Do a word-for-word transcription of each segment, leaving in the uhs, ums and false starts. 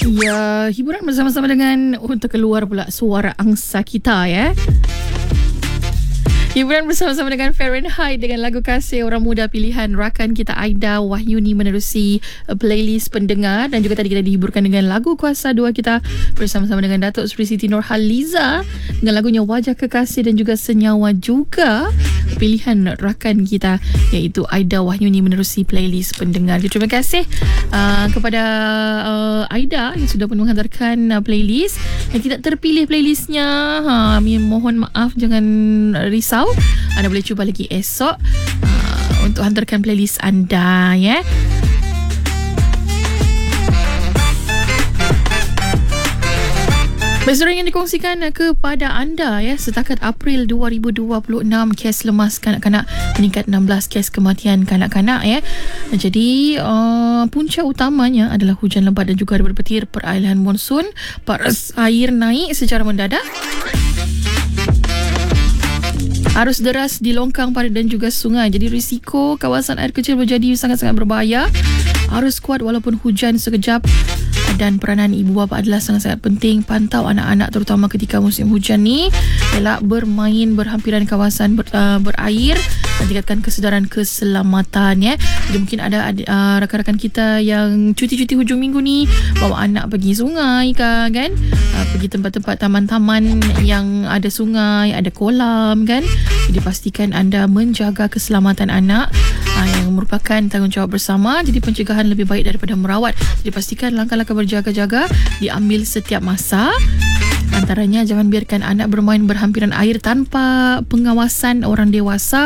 Ya, hiburan bersama-sama dengan untuk keluar pula suara angsa kita ya. Hiburan bersama-sama dengan Fahrenheit dengan lagu Kasih Orang Muda pilihan rakan kita Aida Wahyuni menerusi playlist pendengar, dan juga tadi kita dihiburkan dengan lagu Kuasa Dua kita bersama-sama dengan Datuk Seri Siti Nurhaliza dengan lagunya Wajah Kekasih dan juga Senyawa juga pilihan rakan kita iaitu Aida Wahyuni menerusi playlist pendengar. Terima kasih uh, kepada uh, Aida yang sudah pun menghantarkan uh, playlist yang tidak terpilih playlistnya. Ha, mohon maaf, jangan risau. Anda boleh cuba lagi esok uh, untuk hantarkan playlist anda ya. Besaran yang dikongsikan kepada anda ya, setakat April dua ribu dua puluh enam kes lemas kanak-kanak meningkat enam belas kes kematian kanak-kanak ya. Jadi uh, punca utamanya adalah hujan lebat dan juga berpetir peralihan monsun. Paras air naik secara mendadak. Arus deras di longkang parit dan juga sungai. Jadi risiko kawasan air kecil menjadi sangat-sangat berbahaya. Arus kuat walaupun hujan sekejap. Dan peranan ibu bapa adalah sangat-sangat penting. Pantau anak-anak terutama ketika musim hujan ni. Elak bermain berhampiran kawasan ber, uh, berair dan tingkatkan kesedaran keselamatan ya. Jadi mungkin ada uh, rakan-rakan kita yang cuti-cuti hujung minggu ni bawa anak pergi sungai kan, kan? Uh, pergi tempat-tempat taman-taman yang ada sungai, ada kolam kan. Jadi pastikan anda menjaga keselamatan anak uh, yang merupakan tanggungjawab bersama. Jadi pencegahan lebih baik daripada merawat. Jadi pastikan langkah-langkah berjaga-jaga diambil setiap masa. Antaranya jangan biarkan anak bermain berhampiran air tanpa pengawasan orang dewasa,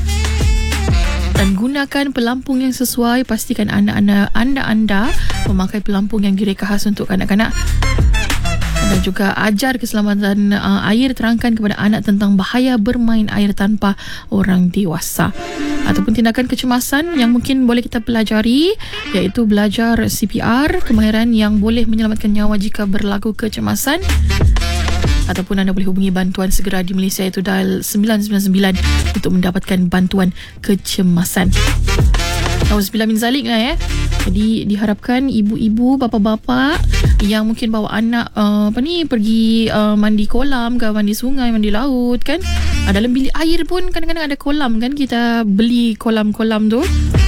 dan gunakan pelampung yang sesuai. Pastikan anak-anak anda-anda memakai pelampung yang direka khas untuk kanak-kanak. Dan juga ajar keselamatan uh, air. Terangkan kepada anak tentang bahaya bermain air tanpa orang dewasa. Ataupun tindakan kecemasan yang mungkin boleh kita pelajari, iaitu belajar C P R, kemahiran yang boleh menyelamatkan nyawa jika berlaku kecemasan. Ataupun anda boleh hubungi bantuan segera di Malaysia, iaitu dial sembilan sembilan sembilan untuk mendapatkan bantuan kecemasan. Auzubillah min zalik lah ya. Jadi diharapkan ibu-ibu, bapa-bapa yang mungkin bawa anak uh, apa ni pergi uh, mandi kolam ke, mandi sungai, mandi laut kan. Uh, dalam bilik air pun kadang-kadang ada kolam kan. Kita beli kolam-kolam tu.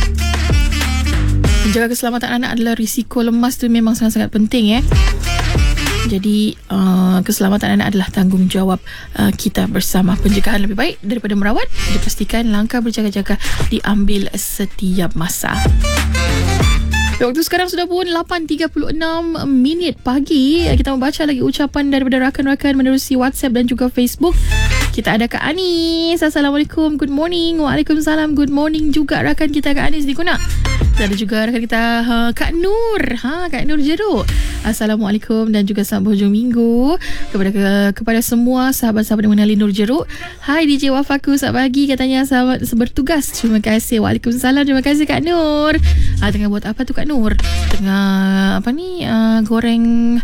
Menjaga keselamatan anak adalah risiko lemas tu memang sangat-sangat penting ya. Jadi uh, keselamatan anak adalah tanggungjawab uh, kita bersama. Pencegahan lebih baik daripada merawat. Dipastikan langkah berjaga-jaga diambil setiap masa. Waktu sekarang sudah pun lapan tiga puluh enam minit pagi. Kita membaca lagi ucapan daripada rakan-rakan menerusi WhatsApp dan juga Facebook. Kita ada Kak Anis. Assalamualaikum, good morning. Waalaikumsalam, good morning juga rakan kita Kak Anis di Kunak. Dan ada juga rakan kita uh, Kak Nur. Ha, Kak Nur Jeruk. Assalamualaikum dan juga selamat hujung minggu kepada ke, kepada semua sahabat-sahabat yang mengenali Nur Jeruk. Hai D J Wafaku, selamat pagi katanya, selamat bertugas. Terima kasih. Waalaikumsalam. Terima kasih Kak Nur. Ha, tengah buat apa tu Kak Nur? Tengah apa ni? Uh, goreng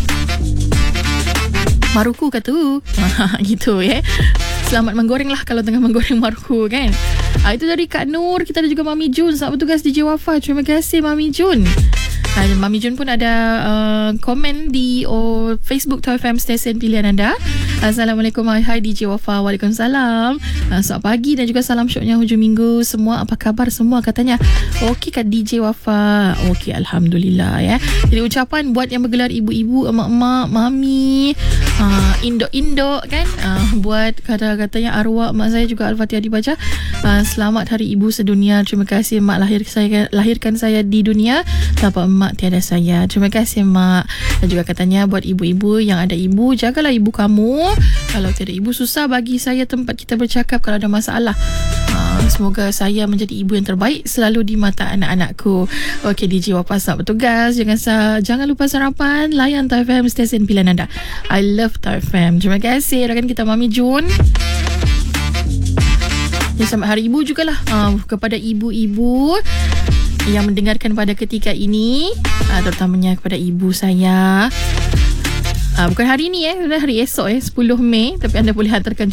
maruku kata tu. Gitu ya. Selamat menggoreng lah kalau tengah menggoreng maruku kan. Ha, itu dari Kak Nur. Kita ada juga Mami Jun. Selamat bertugas D J Wafa. Terima kasih Mami Jun. Ha, Mami Jun pun ada uh, komen di oh, Facebook Toy F M stesen pilihan anda. Assalamualaikum, hai D J Wafa. Waalaikumsalam. Uh, selamat pagi dan juga salam syoknya hujung minggu. Semua apa khabar semua katanya. Okey Kak D J Wafa. Okey, Alhamdulillah ya. Jadi ucapan buat yang bergelar ibu-ibu, emak-emak, mami, uh, indok-indok kan. Uh, buat kata-katanya arwah mak saya juga Al-Fatihah dibaca. Uh, selamat Hari Ibu sedunia. Terima kasih mak lahir saya, lahirkan saya di dunia. Tanpa mak tiada saya. Terima kasih mak. Dan juga katanya buat ibu-ibu yang ada ibu, jagalah ibu kamu. Kalau tiada ibu susah bagi saya tempat kita bercakap kalau ada masalah. Ha, semoga saya menjadi ibu yang terbaik selalu di mata anak-anakku. Okey D J Wapas, selamat bertugas. Jangan sa- jangan lupa sarapan. Layan Toy F M stesen pilihan anda. I love Toy F M. Terima kasih rakan kita Mami Jun. Ya, selamat Hari Ibu jugalah uh, kepada ibu-ibu yang mendengarkan pada ketika ini, uh, terutamanya kepada ibu saya. Uh, bukan hari ni eh, hari esok eh sepuluh Mei, tapi anda boleh hantarkan